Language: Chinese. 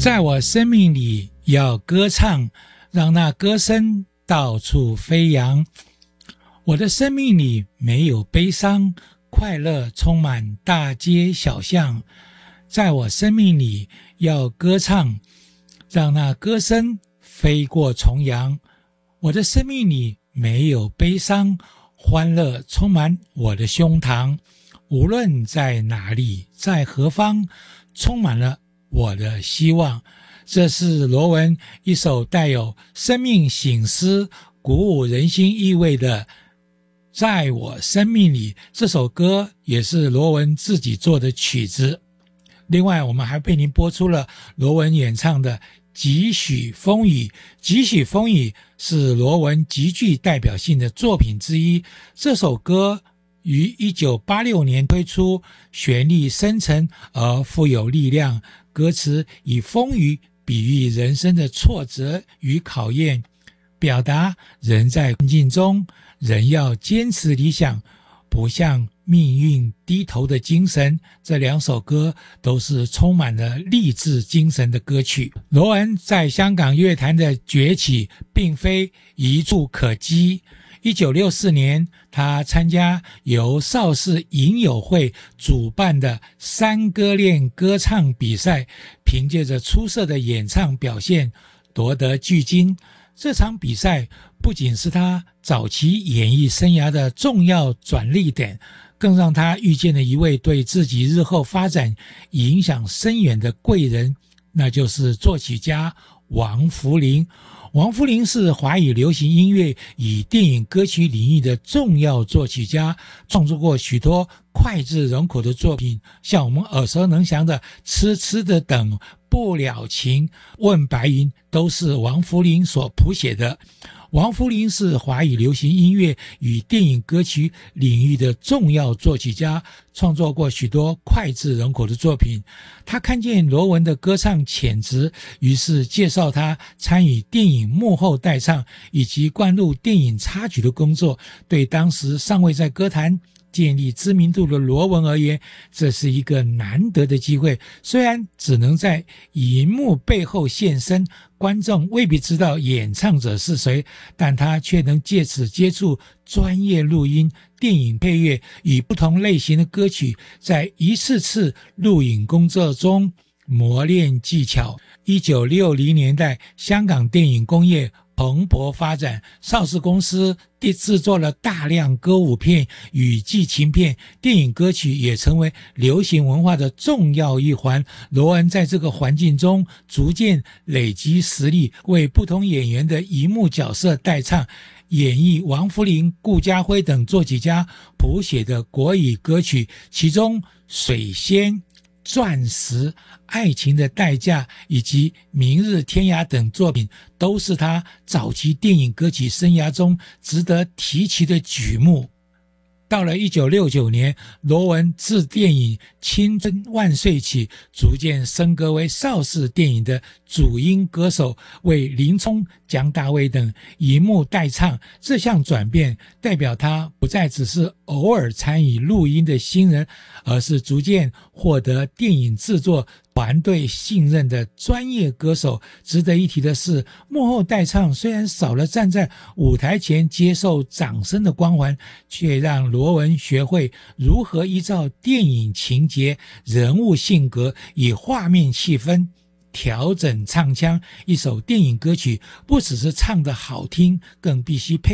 在我生命里要歌唱，让那歌声到处飞扬。我的生命里没有悲伤，快乐充满大街小巷。在我生命里要歌唱，让那歌声飞过重洋。我的生命里没有悲伤，欢乐充满我的胸膛。无论在哪里，在何方，充满了我的希望。这是罗文一首带有生命省思、鼓舞人心意味的在我生命里。这首歌也是罗文自己做的曲子。另外我们还为您播出了罗文演唱的几许风雨。几许风雨是罗文极具代表性的作品之一。这首歌于1986年推出，旋律深沉而富有力量，歌词以风雨比喻人生的挫折与考验，表达人在困境中人要坚持理想，不向命运低头的精神。这两首歌都是充满了励志精神的歌曲。罗文在香港乐坛的崛起并非一触可及。1964年，他参加由邵氏影友会主办的三歌恋歌唱比赛，凭借着出色的演唱表现夺得巨金。这场比赛不仅是他早期演艺生涯的重要转捩点，更让他遇见了一位对自己日后发展影响深远的贵人，那就是作曲家王福林。王福林是华语流行音乐与电影歌曲领域的重要作曲家，创作过许多脍炙人口的作品，像我们耳熟能详的《痴痴的等》、《不了情》、《问白云》都是王福林所谱写的。王福林是华语流行音乐与电影歌曲领域的重要作曲家，创作过许多脍炙人口的作品。他看见罗文的歌唱潜质，于是介绍他参与电影幕后代唱以及灌录电影插曲的工作。对当时尚未在歌坛建立知名度的罗文而言，这是一个难得的机会。虽然只能在荧幕背后现身，观众未必知道演唱者是谁，但他却能借此接触专业录音、电影配乐与不同类型的歌曲，在一次次录影工作中磨练技巧。1960年代，香港电影工业蓬勃发展，邵氏公司制作了大量歌舞片与剧情片，电影歌曲也成为流行文化的重要一环。罗文在这个环境中逐渐累积实力，为不同演员的荧幕角色代唱，演绎王福林、顾嘉辉等作曲家谱写的国语歌曲，其中《水仙》、钻石、爱情的代价以及明日天涯等作品都是他早期电影歌曲生涯中值得提起的曲目。到了1969年，罗文自电影《青春万岁曲》逐渐升格为邵氏电影的主音歌手，为林冲、蒋大为等荧幕代唱。这项转变代表他不再只是偶尔参与录音的新人，而是逐渐获得电影制作团队信任的专业歌手。值得一提的是，幕后代唱虽然少了站在舞台前接受掌声的光环，却让罗文学会如何依照电影情节、人物性格与画面气氛调整唱腔。一首电影歌曲不只是唱得好听，更必须配